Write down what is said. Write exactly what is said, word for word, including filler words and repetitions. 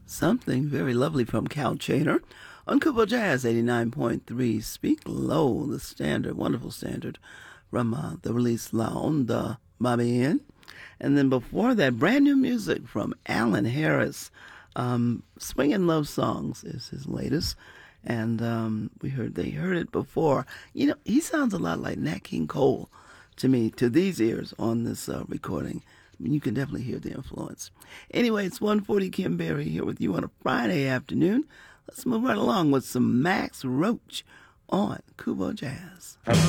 Something very lovely from Cal Chater on Kubo Jazz eighty-nine point three. Speak Low, the standard, wonderful standard from uh, the release La Onda Mabien. And then before that, brand new music from Alan Harris. Um, Swingin' Love Songs is his latest. And um, we heard they heard it before. You know, he sounds a lot like Nat King Cole to me, to these ears on this uh, recording. I mean, you can definitely hear the influence. Anyway, it's one forty Kim Berry here with you on a Friday afternoon. Let's move right along with some Max Roach on Kubo Jazz.